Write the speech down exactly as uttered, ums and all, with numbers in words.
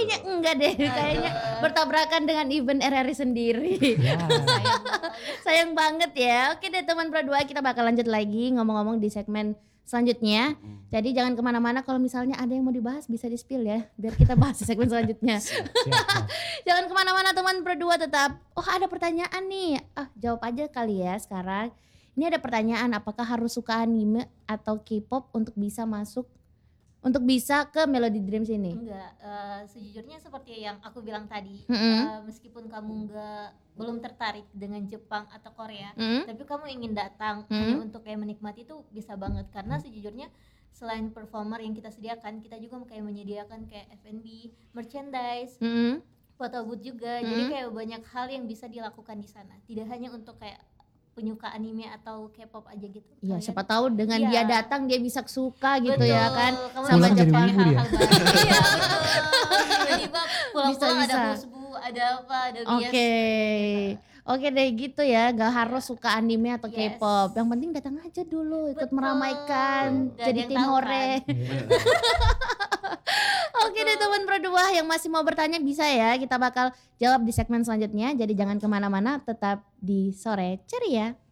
kayaknya enggak deh, kayaknya bertabrakan dengan event R R I sendiri. Ya. Sayang banget ya. Oke deh teman Pro dua, kita bakal lanjut lagi ngomong-ngomong di segmen selanjutnya. Mm. Jadi jangan kemana-mana, kalau misalnya ada yang mau dibahas bisa di spill ya, biar kita bahas di segmen selanjutnya. Siap, siap. Jangan kemana-mana teman Pro dua, tetap. Oh ada pertanyaan nih, ah jawab aja kali ya sekarang. Ini ada pertanyaan, apakah harus suka anime atau K-pop untuk bisa masuk, untuk bisa ke Melody Dreams ini? Enggak, eh, sejujurnya seperti yang aku bilang tadi, Mm-mm. eh, meskipun kamu enggak belum tertarik dengan Jepang atau Korea, Mm? tapi kamu ingin datang Mm. hanya untuk kayak menikmati itu bisa banget, karena sejujurnya selain performer yang kita sediakan, kita juga kayak menyediakan kayak F and B, merchandise, Mm-mm. foto booth juga, Mm. jadi kayak banyak hal yang bisa dilakukan di sana, tidak hanya untuk kayak penyuka anime atau K-pop aja gitu. Iya, Kalian- siapa tahu dengan Iya. dia datang dia bisa suka gitu Betul, ya kan. kamu Sama bisa jadi Jepang. wibu dia. hal-hal baru. Iya betul. Tiba-tiba pulang-pulang ada Bisa-bisa. husbu, ada apa, ada bias. Oke. Oke deh gitu ya, gak harus suka anime atau Yes. K-pop. Yang penting datang aja dulu, ikut Betul. meramaikan, Gak ada jadi yang tim tahu hore. kan. Oke deh teman Pro dua yang masih mau bertanya bisa ya, kita bakal jawab di segmen selanjutnya. Jadi jangan kemana-mana, tetap di Sore Ceria.